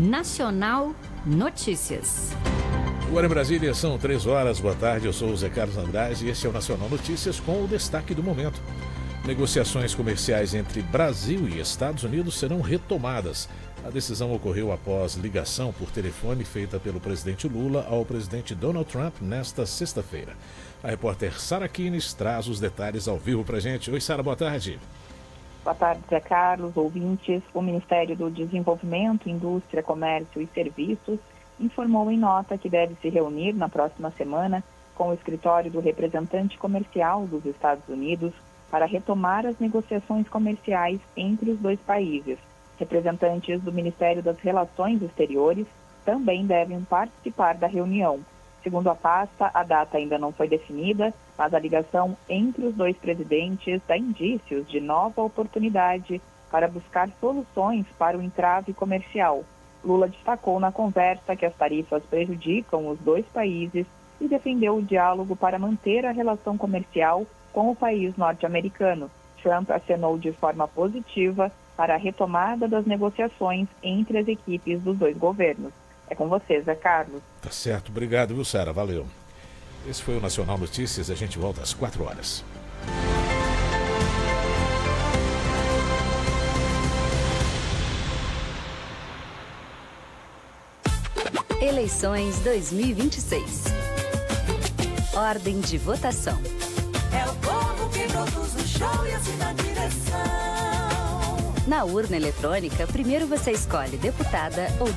Nacional Notícias. Agora em Brasília são 3 horas. Boa tarde, eu sou o Zé Carlos Andrade e este é o Nacional Notícias com o destaque do momento. Negociações comerciais entre Brasil e Estados Unidos serão retomadas. A decisão ocorreu após ligação por telefone feita pelo presidente Lula ao presidente Donald Trump nesta sexta-feira. A repórter Sara Kines traz os detalhes ao vivo pra gente. Oi, Sara, boa tarde. Boa tarde, Zé Carlos, ouvintes. O Ministério do Desenvolvimento, Indústria, Comércio e Serviços informou em nota que deve se reunir na próxima semana com o escritório do representante comercial dos Estados Unidos para retomar as negociações comerciais entre os dois países. Representantes do Ministério das Relações Exteriores também devem participar da reunião. Segundo a pasta, a data ainda não foi definida, mas a ligação entre os dois presidentes dá indícios de nova oportunidade para buscar soluções para o entrave comercial. Lula destacou na conversa que as tarifas prejudicam os dois países e defendeu o diálogo para manter a relação comercial com o país norte-americano. Trump acenou de forma positiva para a retomada das negociações entre as equipes dos dois governos. É com você, Zé Carlos. Tá certo, obrigado, viu, Sara? Valeu. Esse foi o Nacional Notícias, a gente volta às 4 horas. Eleições 2026. Ordem de votação. É o povo que produz o show e assina a direção. Na urna eletrônica, primeiro você escolhe deputada ou